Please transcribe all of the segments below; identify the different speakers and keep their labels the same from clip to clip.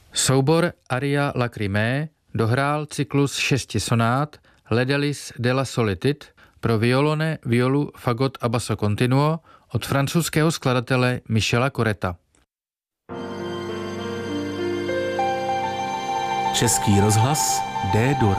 Speaker 1: Soubor Aria Lacrymae dohrál cyklus 6 sonát L'Edelis della Solitude pro violone, violu, fagot a basso continuo od francouzského skladatele Michela Correta.
Speaker 2: Český rozhlas D-dur.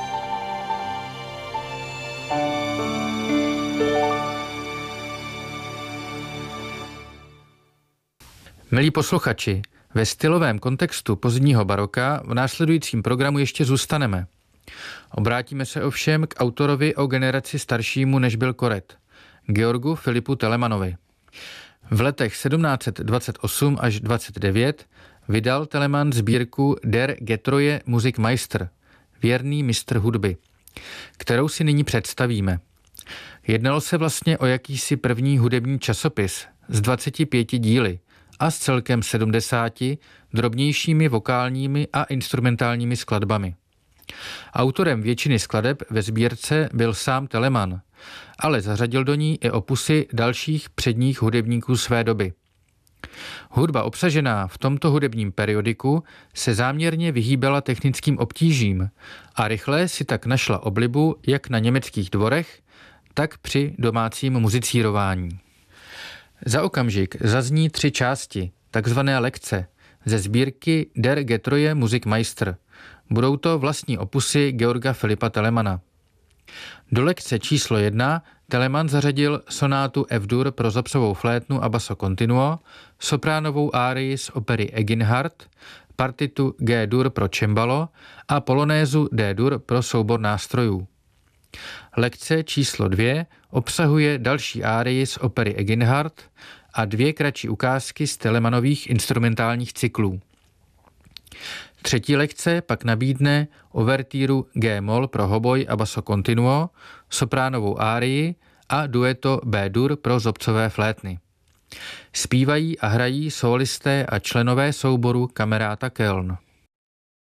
Speaker 1: Milí posluchači, ve stylovém kontextu pozdního baroka v následujícím programu ještě zůstaneme. Obrátíme se ovšem k autorovi o generaci staršímu, než byl Corret, Georgu Philippu Telemanovi. V letech 1728 až 29 vydal Telemann sbírku Der getreue Musikmeister, věrný mistr hudby, kterou si nyní představíme. Jednalo se vlastně o jakýsi první hudební časopis s 25 díly a s celkem 70 drobnějšími vokálními a instrumentálními skladbami. Autorem většiny skladeb ve sbírce byl sám Telemann, ale zařadil do ní i opusy dalších předních hudebníků své doby. Hudba obsažená v tomto hudebním periodiku se záměrně vyhýbala technickým obtížím a rychle si tak našla oblibu jak na německých dvorech, tak při domácím muzicírování. Za okamžik zazní 3 části, takzvané lekce, ze sbírky Der getreue Musikmeister. Budou to vlastní opusy Georga Philippa Telemanna. Do lekce číslo 1 Telemann zařadil sonátu F-dur pro zopsovou flétnu a basso continuo, sopránovou árii z opery Eginhard, partitu G-dur pro cembalo a polonézu D-dur pro soubor nástrojů. Lekce číslo 2 obsahuje další árii z opery Eginhard a 2 kratší ukázky z Telemannových instrumentálních cyklů. Třetí lekce pak nabídne overtýru G-moll pro hoboj a basso continuo, sopránovou árii a dueto B-dur pro zobcové flétny. Zpívají a hrají sólisté a členové souboru Kameráta Köln.